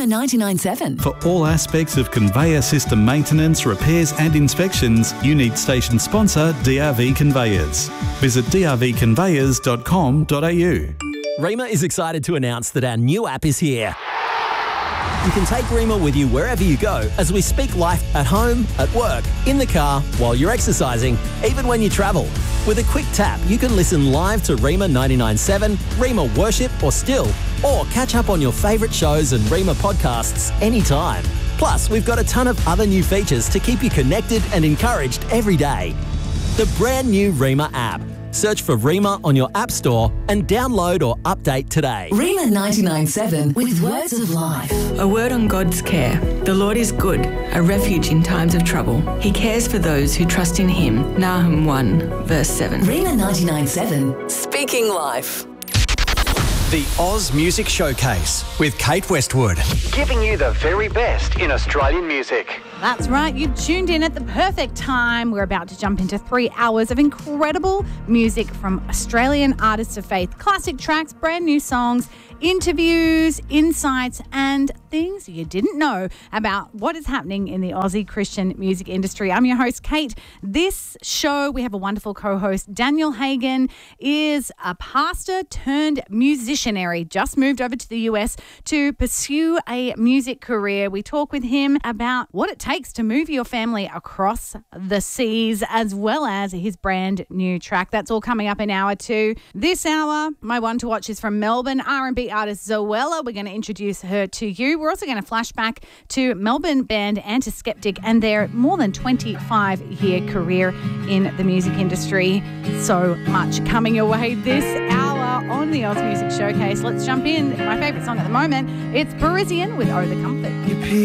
Rima 99.7. For all aspects of conveyor system maintenance, repairs and inspections, you need station sponsor DRV Conveyors. Visit drvconveyors.com.au. Rima is excited to announce that our new app is here. You can take Rima with you wherever you go as we speak life at home, at work, in the car, while you're exercising, even when you travel. With a quick tap, you can listen live to Rima 99.7, Rima Worship or Still, or catch up on your favourite shows and Rima podcasts anytime. Plus, we've got a ton of other new features to keep you connected and encouraged every day. The brand new Rima app. Search for Rima on your app store and download or update today. Rima 99.7 with words of life. A word on God's care. The Lord is good, a refuge in times of trouble. He cares for those who trust in him. Nahum 1, verse 7. Rima 99.7, speaking life. The Oz Music Showcase with Kate Westwood, giving you the very best in Australian music. That's right, you tuned in at the perfect time. We're about to jump into 3 hours of incredible music from Australian artists of faith. Classic tracks, brand new songs, interviews, insights, and things you didn't know about what is happening in the Aussie Christian music industry. I'm your host, Kate. This show, we have a wonderful co-host. Daniel Hagen is a pastor turned musicianary, just moved over to the US to pursue a music career. We talk with him about what it takes to move your family across the seas, as well as his brand new track. That's all coming up in hour 2. This hour, my one to watch is from Melbourne R&B artist Zoella. We're going to introduce her to you. We're also going to flash back to Melbourne band Antiskeptic and their more than 25-year career in the music industry. So much coming your way this hour on the Oz Music Showcase. Let's jump in. My favourite song at the moment, it's Parisian with Oh the Comfort.